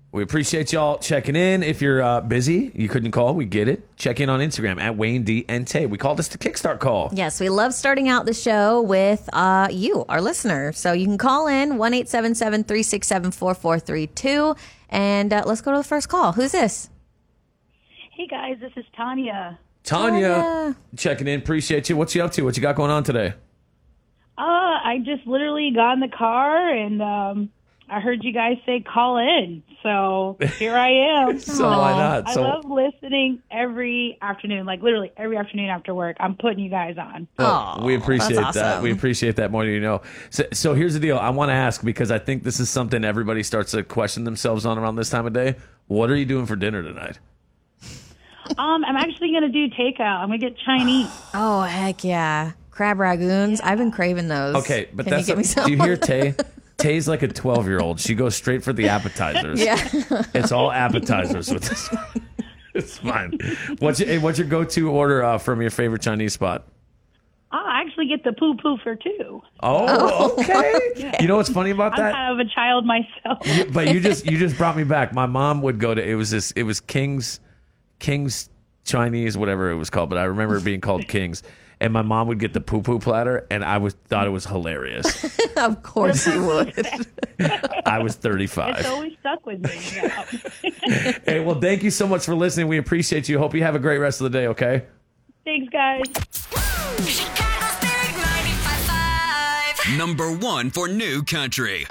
We appreciate y'all checking in. If you're busy, you couldn't call, we get it. Check in on Instagram at Wayne D and Tay. We called this the Kickstart Call. Yes, we love starting out the show with you, our listener. So you can call in 1-877-367-4432. And let's go to the first call. Who's this? Hey, guys, this is Tanya. Tanya, checking in. Appreciate you. What you up to? What you got going on today? I just literally got in the car and I heard you guys say call in. So here I am. So why not? I love listening every afternoon, like literally every afternoon after work. I'm putting you guys on. Oh, we appreciate that's that. awesome. We appreciate that more than you know. So here's the deal. I want to ask because I think this is something everybody starts to question themselves on around this time of day. What are you doing for dinner tonight? I'm actually going to do takeout. I'm going to get Chinese. Oh, heck yeah. Crab ragoons. I've been craving those. Okay, but Can you that's get me some? do you hear Tay? Tay's like a 12-year-old. She goes straight for the appetizers. Yeah. It's all appetizers with this. It's fine. What's your go-to order from your favorite Chinese spot? I'll actually get the poo-poo for two. Oh, okay. You know what's funny about I'm that? kind of a child myself. But you just brought me back. My mom would go to it was King's Chinese, whatever it was called, but I remember it being called King's. And my mom would get the poo-poo platter, and I thought it was hilarious. Of course you would. I was 35. It's always stuck with me. Hey, well, thank you so much for listening. We appreciate you. Hope you have a great rest of the day, okay? Thanks, guys. Chicago's Big 95.5. Number 1 for new country.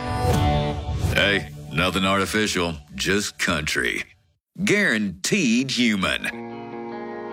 Hey, nothing artificial, just country. Guaranteed human.